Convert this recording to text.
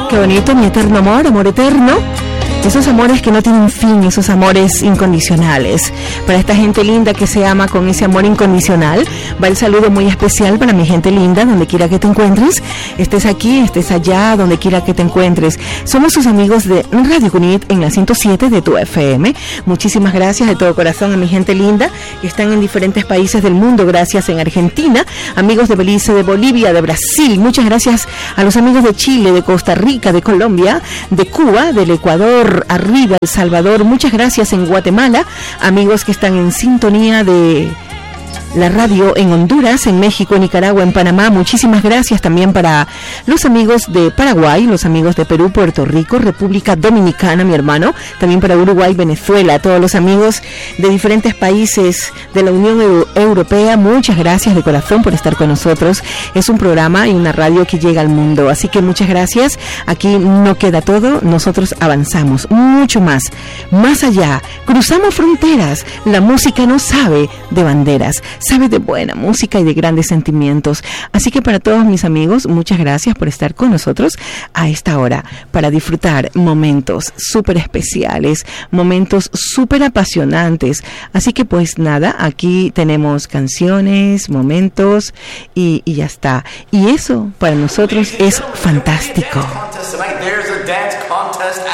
Qué bonito, mi eterno amor, amor eterno. Esos amores que no tienen fin, esos amores incondicionales. Para esta gente linda que se ama con ese amor incondicional, va el saludo muy especial para mi gente linda, donde quiera que te encuentres, estés aquí, estés allá, donde quiera que te encuentres. Somos sus amigos de Radio Cunit en la 107 de tu FM. Muchísimas gracias de todo corazón a mi gente linda que están en diferentes países del mundo. Gracias en Argentina, amigos de Belice, de Bolivia, de Brasil. Muchas gracias a los amigos de Chile, de Costa Rica, de Colombia, de Cuba, del Ecuador, arriba, El Salvador. Muchas gracias en Guatemala, amigos que están en sintonía de la radio en Honduras, en México, en Nicaragua, en Panamá. Muchísimas gracias también para los amigos de Paraguay, los amigos de Perú, Puerto Rico, República Dominicana, mi hermano, también para Uruguay, Venezuela, todos los amigos de diferentes países de la Unión Europea. Muchas gracias de corazón por estar con nosotros. Es un programa y una radio que llega al mundo, así que muchas gracias. Aquí no queda todo, nosotros avanzamos mucho más allá, cruzamos fronteras. La música no sabe de banderas, sabe de buena música y de grandes sentimientos. Así que para todos mis amigos, muchas gracias por estar con nosotros a esta hora para disfrutar momentos súper especiales, momentos súper apasionantes. Así que pues nada, aquí tenemos canciones, momentos y ya está. Y eso para nosotros es fantástico.